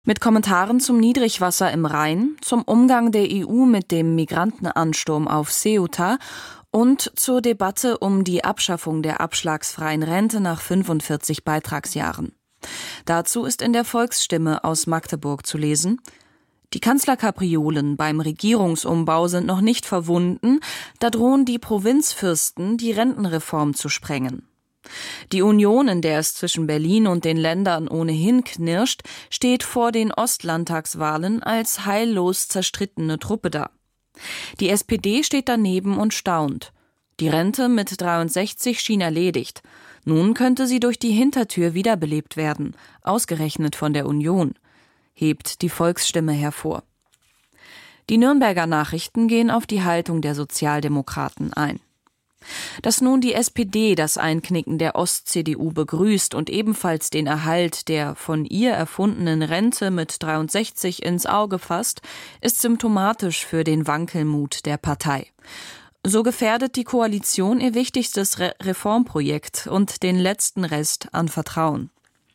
Mit Kommentaren zum Niedrigwasser im Rhein, zum Umgang der EU mit dem Migrantenansturm auf Ceuta und zur Debatte um die Abschaffung der abschlagsfreien Rente nach 45 Beitragsjahren. Dazu ist in der Volksstimme aus Magdeburg zu lesen: Die Kanzlerkapriolen beim Regierungsumbau sind noch nicht verwunden, da drohen die Provinzfürsten, die Rentenreform zu sprengen. Die Union, in der es zwischen Berlin und den Ländern ohnehin knirscht, steht vor den Ostlandtagswahlen als heillos zerstrittene Truppe da. Die SPD steht daneben und staunt. Die Rente mit 63 schien erledigt. Nun könnte sie durch die Hintertür wiederbelebt werden, ausgerechnet von der Union, hebt die Volksstimme hervor. Die Nürnberger Nachrichten gehen auf die Haltung der Sozialdemokraten ein. Dass nun die SPD das Einknicken der Ost-CDU begrüßt und ebenfalls den Erhalt der von ihr erfundenen Rente mit 63 ins Auge fasst, ist symptomatisch für den Wankelmut der Partei. So gefährdet die Koalition ihr wichtigstes Reformprojekt und den letzten Rest an Vertrauen.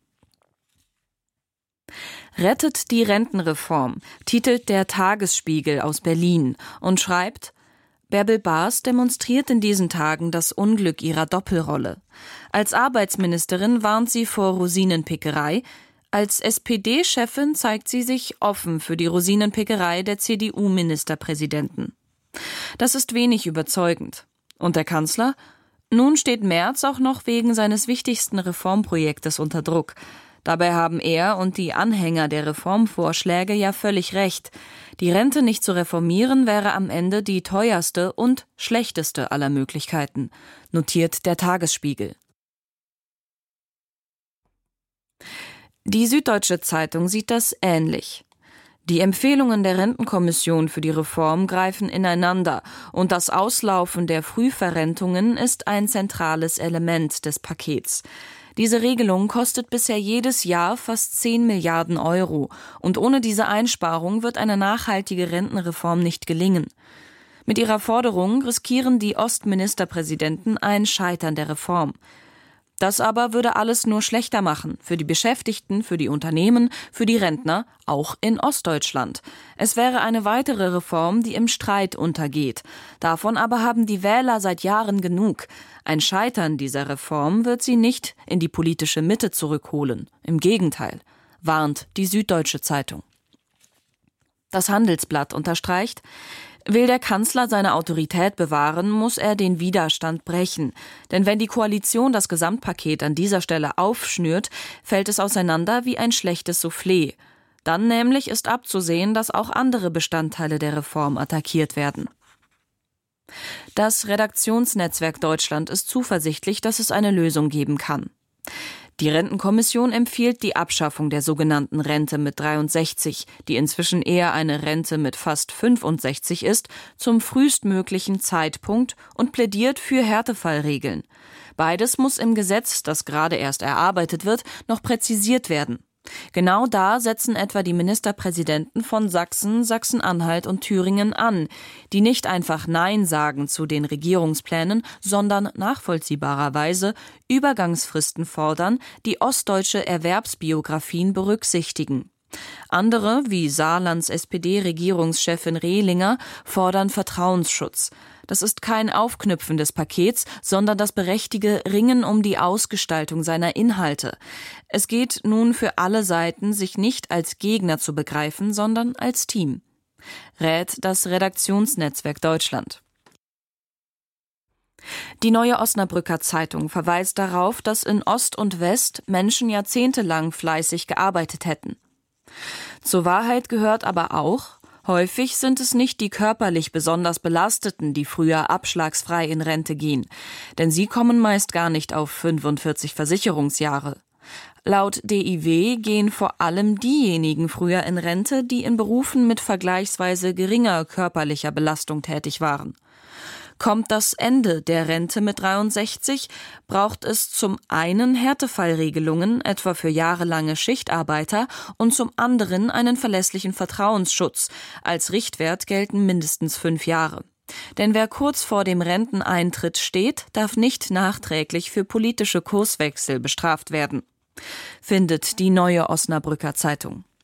Rettet die Rentenreform, titelt der Tagesspiegel aus Berlin und schreibt: Bärbel Baas demonstriert in diesen Tagen das Unglück ihrer Doppelrolle. Als Arbeitsministerin warnt sie vor Rosinenpickerei, als SPD-Chefin zeigt sie sich offen für die Rosinenpickerei der CDU-Ministerpräsidenten. Das ist wenig überzeugend. Und der Kanzler? Nun steht Merz auch noch wegen seines wichtigsten Reformprojektes unter Druck. Dabei haben er und die Anhänger der Reformvorschläge ja völlig recht. Die Rente nicht zu reformieren wäre am Ende die teuerste und schlechteste aller Möglichkeiten, notiert der Tagesspiegel. Die Süddeutsche Zeitung sieht das ähnlich. Die Empfehlungen der Rentenkommission für die Reform greifen ineinander und das Auslaufen der Frühverrentungen ist ein zentrales Element des Pakets. Diese Regelung kostet bisher jedes Jahr fast 10 Milliarden Euro und ohne diese Einsparung wird eine nachhaltige Rentenreform nicht gelingen. Mit ihrer Forderung riskieren die Ostministerpräsidenten ein Scheitern der Reform. Das aber würde alles nur schlechter machen, für die Beschäftigten, für die Unternehmen, für die Rentner, auch in Ostdeutschland. Es wäre eine weitere Reform, die im Streit untergeht. Davon aber haben die Wähler seit Jahren genug. Ein Scheitern dieser Reform wird sie nicht in die politische Mitte zurückholen. Im Gegenteil, warnt die Süddeutsche Zeitung. Das Handelsblatt unterstreicht: Will der Kanzler seine Autorität bewahren, muss er den Widerstand brechen. Denn wenn die Koalition das Gesamtpaket an dieser Stelle aufschnürt, fällt es auseinander wie ein schlechtes Soufflé. Dann nämlich ist abzusehen, dass auch andere Bestandteile der Reform attackiert werden. Das Redaktionsnetzwerk Deutschland ist zuversichtlich, dass es eine Lösung geben kann. Die Rentenkommission empfiehlt die Abschaffung der sogenannten Rente mit 63, die inzwischen eher eine Rente mit fast 65 ist, zum frühestmöglichen Zeitpunkt und plädiert für Härtefallregeln. Beides muss im Gesetz, das gerade erst erarbeitet wird, noch präzisiert werden. Genau da setzen etwa die Ministerpräsidenten von Sachsen, Sachsen-Anhalt und Thüringen an, die nicht einfach Nein sagen zu den Regierungsplänen, sondern nachvollziehbarerweise Übergangsfristen fordern, die ostdeutsche Erwerbsbiografien berücksichtigen. Andere, wie Saarlands SPD-Regierungschefin Rehlinger, fordern Vertrauensschutz. Das ist kein Aufknüpfen des Pakets, sondern das berechtigte Ringen um die Ausgestaltung seiner Inhalte. Es geht nun für alle Seiten, sich nicht als Gegner zu begreifen, sondern als Team, rät das Redaktionsnetzwerk Deutschland. Die Neue Osnabrücker Zeitung verweist darauf, dass in Ost und West Menschen jahrzehntelang fleißig gearbeitet hätten. Zur Wahrheit gehört aber auch: Häufig sind es nicht die körperlich besonders Belasteten, die früher abschlagsfrei in Rente gehen, denn sie kommen meist gar nicht auf 45 Versicherungsjahre. Laut DIW gehen vor allem diejenigen früher in Rente, die in Berufen mit vergleichsweise geringer körperlicher Belastung tätig waren. Kommt das Ende der Rente mit 63, braucht es zum einen Härtefallregelungen, etwa für jahrelange Schichtarbeiter, und zum anderen einen verlässlichen Vertrauensschutz. Als Richtwert gelten mindestens 5 Jahre. Denn wer kurz vor dem Renteneintritt steht, darf nicht nachträglich für politische Kurswechsel bestraft werden, findet die Neue Osnabrücker Zeitung.